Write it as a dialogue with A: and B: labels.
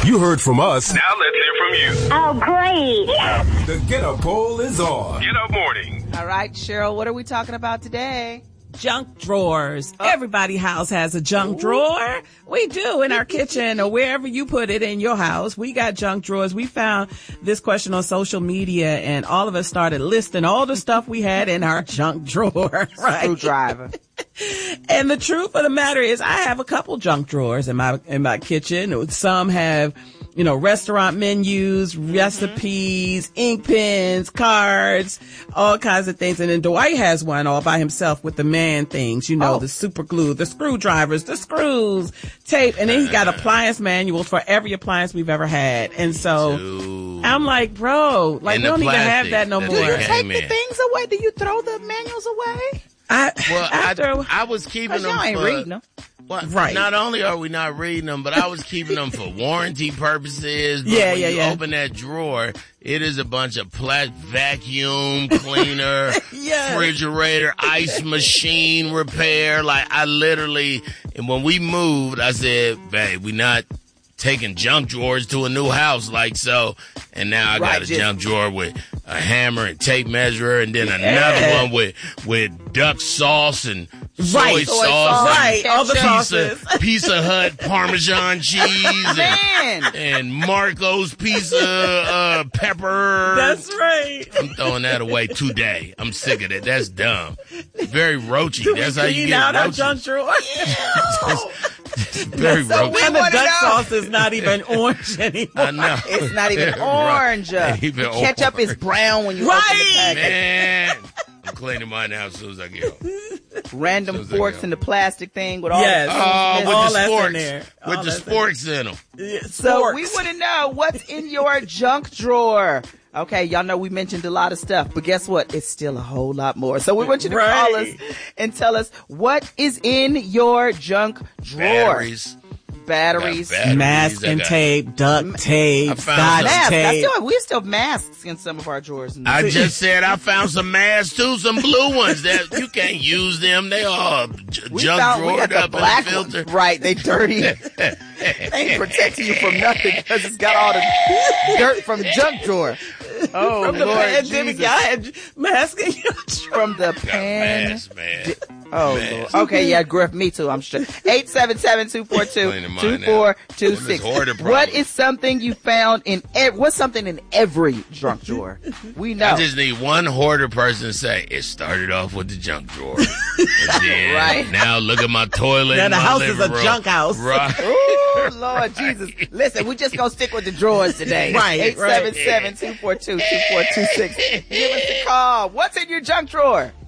A: You heard from us.
B: Now let's hear from you.
C: Oh, great.
A: The Get Up poll is on.
B: Get Up Morning.
D: All right, Cheryl, what are we talking about today?
E: Junk drawers. Everybody's house has a junk drawer. We do in our kitchen or wherever you put it in your house. We got junk drawers. We found this question on social media and all of us started listing all the stuff we had in our junk drawer. Right?
D: Screwdriver.
E: And the truth of the matter is I have a couple junk drawers in my kitchen. Some have, restaurant menus, recipes, ink pens, cards, all kinds of things. And then Dwight has one all by himself with the man things, the super glue, the screwdrivers, the screws, tape. And then he got appliance manuals for every appliance we've ever had. And so I'm like, bro, we don't even have that no more.
D: Do you take the things away? Do you throw the manuals away?
F: I was keeping them.
D: Y'all ain't reading them.
F: Well,
E: right.
F: Not only are we not reading them, but I was keeping them for warranty purposes. But when you open that drawer, it is a bunch of vacuum cleaner, refrigerator, ice machine repair. Like and when we moved, I said, babe, we not taking junk drawers to a new house like so. And now I got a junk drawer with a hammer and tape measure, and then another one with duck sauce and soy sauce.
E: Right, all the sauces.
F: Pizza Hut Parmesan cheese and Marco's pizza pepper.
E: That's right.
F: I'm throwing that away today. I'm sick of it. That's dumb. Very roachy. That's how you get
E: out
F: roachy.
E: Our junk drawer.
F: Very roachy.
E: And the duck sauce is not even orange anymore.
F: I know.
D: It's not even orange. Ketchup is brown when you open the package.
F: Man, I'm cleaning mine now as soon as I get home.
D: Random forks in the plastic thing with all
F: with
E: all
F: the sporks.
E: in there.
F: With the sporks in them.
D: So we want to know what's in your junk drawer. Okay, y'all know we mentioned a lot of stuff, but guess what? It's still a whole lot more. So we want you to call us and tell us what is in your junk drawer. Batteries.
E: Masking tape, duct tape, scotch tape.
D: We still have masks in some of our drawers.
F: I just said I found some masks too, some blue ones that you can't use them. They all junk drawered up in the filter.
D: Ones. Right, they dirty. They ain't protecting you from nothing because it's got all the dirt from the junk drawer. Oh,
E: from the
D: Lord
E: pandemic,
D: Jesus.
E: y'all had masking your drawer.
D: From the pan.
F: Man.
D: Oh, Lord. Okay, yeah, Griff, me too, I'm sure. 877-242-2426. What is something you found what's something in every junk drawer? We know.
F: I just need one hoarder person to say, it started off with the junk drawer. And then, now look at my toilet.
E: Now the house is a
F: room.
E: junk house.
F: Right.
D: Oh, Lord Jesus. Listen, we just gonna stick with the drawers today.
E: Right.
D: 877-242-2426. Give us a call. What's in your junk drawer?